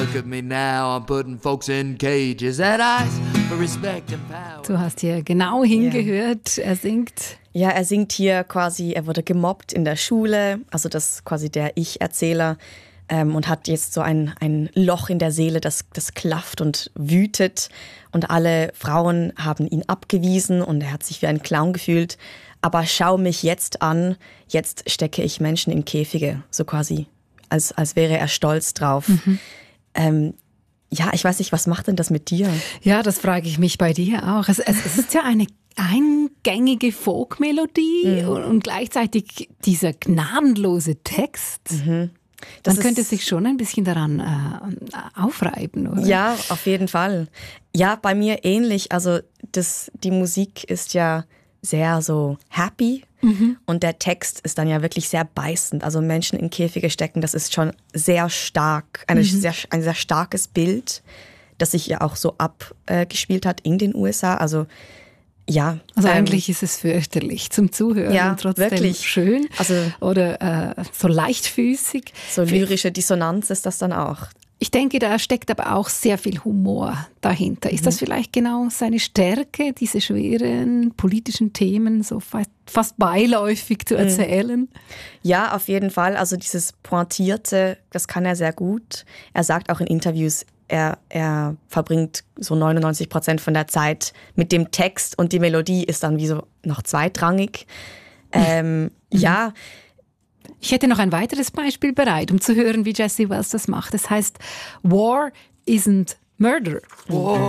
Look at me now, I'm putting folks in cages that ice for respect and power. Du hast hier genau hingehört, er singt. Ja, er singt hier quasi, er wurde gemobbt in der Schule, also das ist quasi der Ich-Erzähler und hat jetzt so ein Loch in der Seele, das klafft und wütet und alle Frauen haben ihn abgewiesen und er hat sich wie ein Clown gefühlt. Aber schau mich jetzt an, jetzt stecke ich Menschen in Käfige, so quasi, als wäre er stolz drauf. Ja, ich weiß nicht, was macht denn das mit dir? Ja, das frage ich mich bei dir auch. Es ist ja eine eingängige Folkmelodie und gleichzeitig dieser gnadenlose Text. Man könnte sich schon ein bisschen daran aufreiben, oder? Ja, auf jeden Fall. Ja, bei mir ähnlich. Also die Musik ist ja sehr so happy und der Text ist dann ja wirklich sehr beißend. Also Menschen in Käfige stecken, das ist schon sehr stark, ein sehr starkes Bild, das sich ja auch so abgespielt hat in den USA. Also ja. Also eigentlich ist es fürchterlich zum Zuhören ja, und trotzdem wirklich schön also, oder so leichtfüßig. So lyrische Dissonanz ist das dann auch. Ich denke, da steckt aber auch sehr viel Humor dahinter. Ist das vielleicht genau seine Stärke, diese schweren politischen Themen so fast beiläufig zu erzählen? Ja, auf jeden Fall. Also dieses Pointierte, das kann er sehr gut. Er sagt auch in Interviews, er verbringt so 99% von der Zeit mit dem Text und die Melodie ist dann wie so noch zweitrangig. Ja. Ich hätte noch ein weiteres Beispiel bereit, um zu hören, wie Jesse Wells das macht. Das heißt, War isn't murder. War